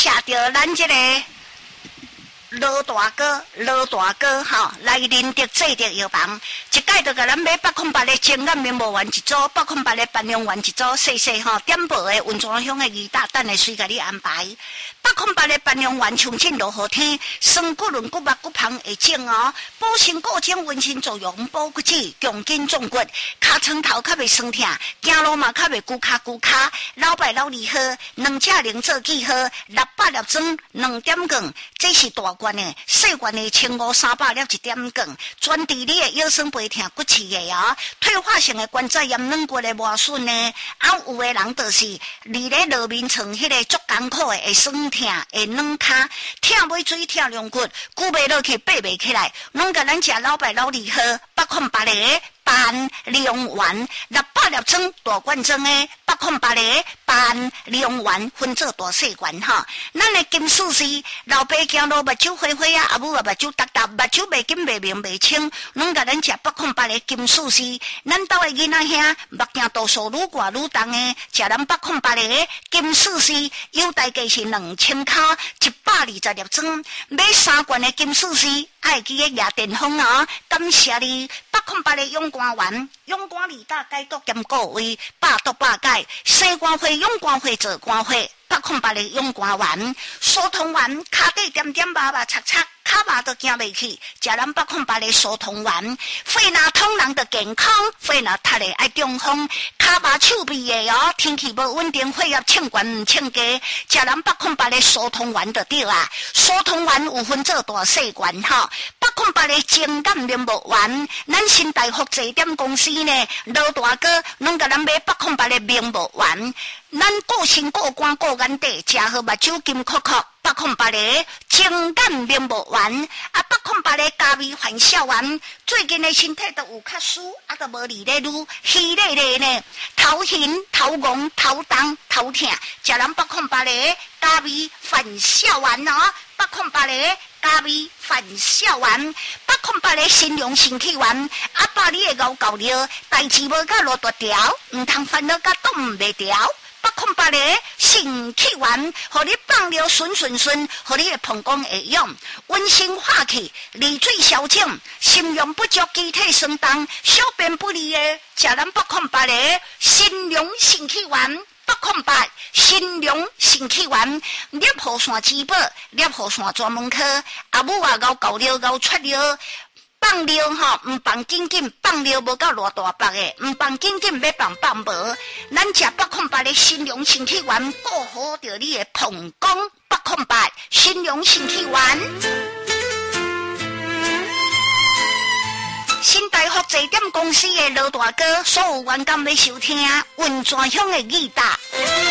谢着咱这个罗大哥哈，来仁德制药药房，一届就甲咱买808的精干面膜丸一组，808的半量丸一组，细细哈点薄的温泉乡的鱼大等下随甲你安排。808的半量丸冲进落雨天，酸骨轮骨目骨旁会整哦，补肾固精温馨作用，补骨质，强筋壮骨，骹床头较袂酸痛，走路嘛较袂骨卡，老败老离好，2只0做记号，600粒装2点羹，这是大罐的，细罐的1500-300粒1点羹，专治你的腰酸背痛骨刺的哦，退化性的关节炎、软骨的磨损呢，有的人就是伫咧路面床迄个足艰苦的会酸痛、会软骹，痛尾水、痛两骨，久袂落去、爬袂起来，拢甲咱食老败老离好，808的半量丸，600粒装大罐装的808的半量丸，分做大细罐哈。咱的金丝丝老爸走路目睭花花啊，阿母啊目睭耷，目睭袂金袂明袂清，拢甲咱食808的金丝丝。咱兜的囡仔兄目镜度数愈大愈重的，食咱808的金丝丝，优待价是2000块，120粒装，买3罐的金丝丝，爱记个亚电风哦。感谢你，808的勇肝丸，勇肝利大解毒兼固胃，百毒百解，生肝火、勇肝火做肝火。808的勇肝丸、疏通丸，骹底点点麻麻擦擦，骹麻都行袂去，食咱808的疏通丸，肺若通人的健康，肺若塌的爱中风，骹麻臭味的哦，天气无稳定，血压称悬唔称低，食咱808的疏通丸就对啊。疏通丸有分做大细罐哈，808的精干面膜丸，咱新大福茶点公司呢，罗大哥拢甲咱买808的面膜丸。咱顾身顾肝顾眼底，食好目睭金壳壳，808的精干面膜丸，啊808的加味反效丸，最近的身体都有较舒，啊都无离咧愈虚咧咧呢，头晕、头晕、头重、头痛，食咱808的加味反效丸哦，808的加味反效丸，808的新阳身体丸，啊把你的熬到了，代志无甲落大条，唔通烦恼甲挡唔袂掉。808的身体丸，互你放尿顺，互你的膀胱会用，温馨化气，利水消肿，心阳不足，机体酸重，小便不利的，食咱808的新阳身体丸。808新阳身体丸，尿护线之宝，尿护线专门科，阿母啊熬够了，熬出了。放尿吼，唔放紧紧，放尿无到偌大包的，唔放紧紧要放无。咱食808的新阳身体丸，顾好着你的膀胱。808新阳身体丸，新大福茶点公司的罗大哥，所有员工要收听温泉乡的义大。